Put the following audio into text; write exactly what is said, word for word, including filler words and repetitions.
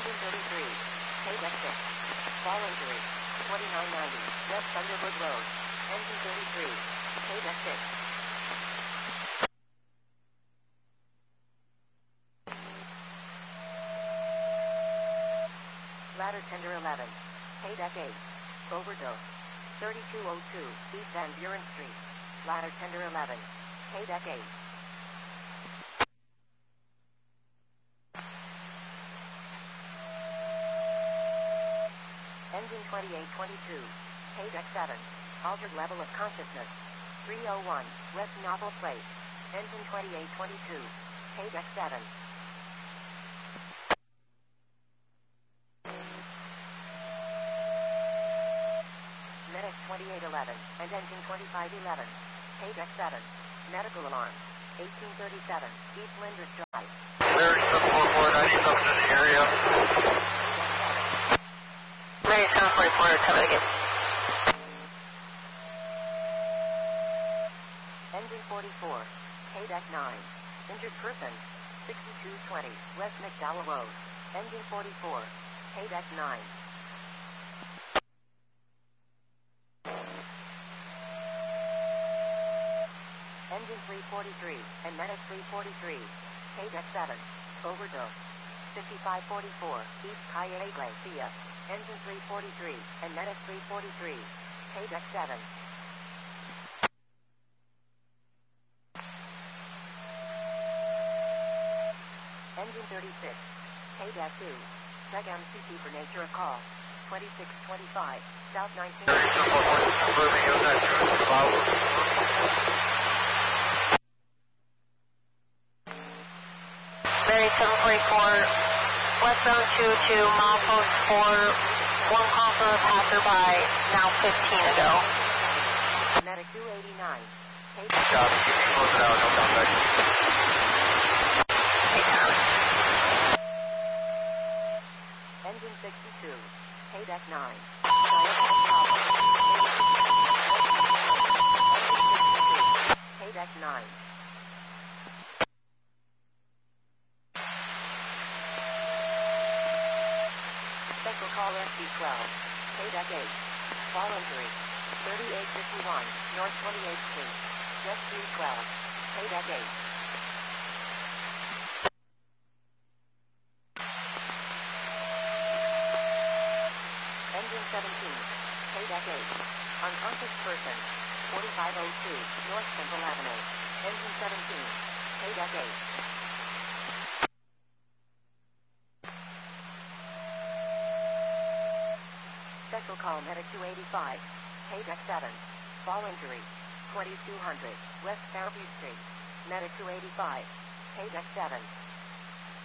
Engine thirty-three. Paydeck six. Fall injury. twenty-nine ninety. West Thunderwood Road. Engine thirty-three. Paydeck six. Ladder Tender eleven. Paydeck eight. Overdose. thirty-two oh two. East Van Buren Street. Ladder Tender eleven. Paydeck eight. Engine twenty-eight twenty-two. Paydeck seven. Altered level of consciousness. three oh one. West Novel Place. Engine twenty-eight twenty-two. Paydeck seven. Medic twenty-eight eleven and Engine twenty-five eleven. Paydeck seven. Medical alarm. eighteen thirty-seven. East Linders Drive. Larry seven four four ninety something in the area. Larry seven four four, coming again. Engine forty-four. Paydeck nine. Injured person. sixty-two twenty. West McDowell Road. Engine forty-four. Paydeck nine. Engine three forty-three and Medic three forty-three. Paydeck seven. Overdose. fifty-five forty-four. East Calle Iglesia. Engine three forty-three and Medic three forty-three. Paydeck seven. Engine thirty-six. Paydeck two. Check M C T for nature of call. twenty-six twenty-five. South nineteen. Larry seven four four confirming you that you're about. Larry seven four four, westbound two two, milepost four, one call from a passerby, now fifteen ago. Medic two eighty-nine. Good job. Close it out. No contact. Take down. Engine sixty-two. Paydeck nine. Paydeck nine. Special call S D twelve. Paydeck eight. Fall injury. thirty-eight fifty-one. North twenty-eighth Street. Jet three twelve. Paydeck eight. Engine seventeen. Paydeck eight. Unconscious person. forty-five oh two. North Central Avenue. Engine seventeen. Paydeck eight. Special call Medic two eighty-five. Paydeck seven. Fall injury. twenty-two hundred. West Fairview Street. Medic two eighty-five. Paydeck seven.